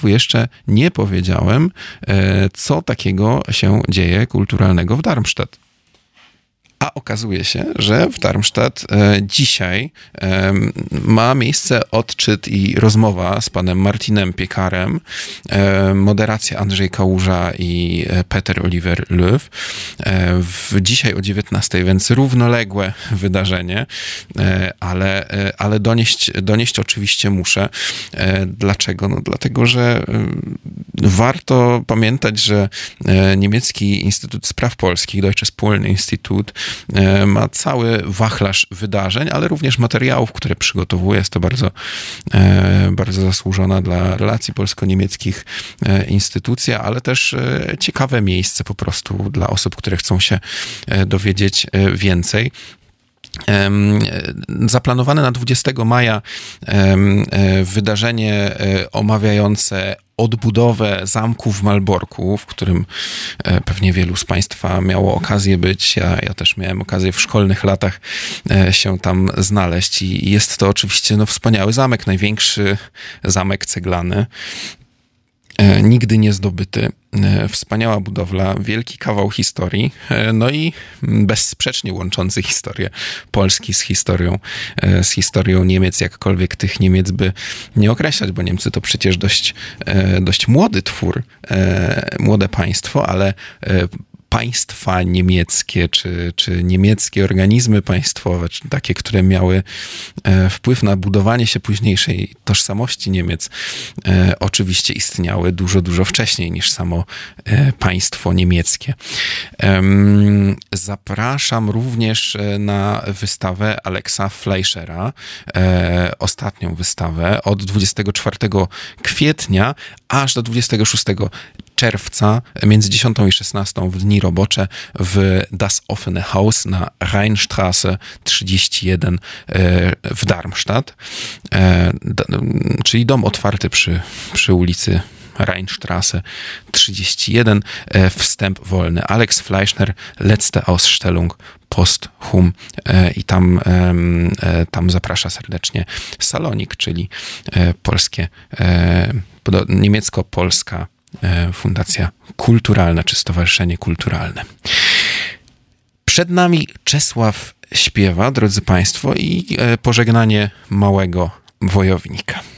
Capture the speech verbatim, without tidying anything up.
Państwu jeszcze nie powiedziałem, co takiego się dzieje kulturalnego w Darmstadt. A okazuje się, że w Darmstadt e, dzisiaj e, ma miejsce odczyt i rozmowa z panem Martinem Piekarem, e, moderacja Andrzej Kałuża i Peter Oliver Löw. E, w, dzisiaj o dziewiętnastej, więc równoległe wydarzenie, e, ale, e, ale donieść, donieść oczywiście muszę. E, dlaczego? No dlatego, że e, warto pamiętać, że e, niemiecki Instytut Spraw Polskich, Deutsches Polen-Institut, ma cały wachlarz wydarzeń, ale również materiałów, które przygotowuje. Jest to bardzo, bardzo zasłużona dla relacji polsko-niemieckich instytucja, ale też ciekawe miejsce po prostu dla osób, które chcą się dowiedzieć więcej. Zaplanowane na dwudziestego maja wydarzenie omawiające odbudowę zamku w Malborku, w którym pewnie wielu z Państwa miało okazję być. Ja, ja też miałem okazję w szkolnych latach się tam znaleźć i jest to oczywiście no, wspaniały zamek, największy zamek ceglany, nigdy nie zdobyty. Wspaniała budowla, wielki kawał historii, no i bezsprzecznie łączący historię Polski z historią, z historią Niemiec, jakkolwiek tych Niemiec by nie określać, bo Niemcy to przecież dość, dość młody twór, młode państwo, ale państwa niemieckie, czy, czy niemieckie organizmy państwowe, czy takie, które miały wpływ na budowanie się późniejszej tożsamości Niemiec, oczywiście istniały dużo, dużo wcześniej niż samo państwo niemieckie. Zapraszam również na wystawę Alexa Fleischera, ostatnią wystawę od dwudziestego czwartego kwietnia aż do dwudziestego szóstego czerwca, między dziesiątą i szesnastą w dni robocze w Das Offene Haus na Rheinstraße trzydzieści jeden w Darmstadt, czyli dom otwarty przy, przy ulicy Rheinstraße trzydzieści jeden, wstęp wolny. Alex Fleischner, letzte Ausstellung posthum i tam, tam zaprasza serdecznie Salonik, czyli polskie, niemiecko-polska Fundacja Kulturalna, czy Stowarzyszenie Kulturalne. Przed nami Czesław śpiewa, drodzy Państwo, i pożegnanie małego wojownika.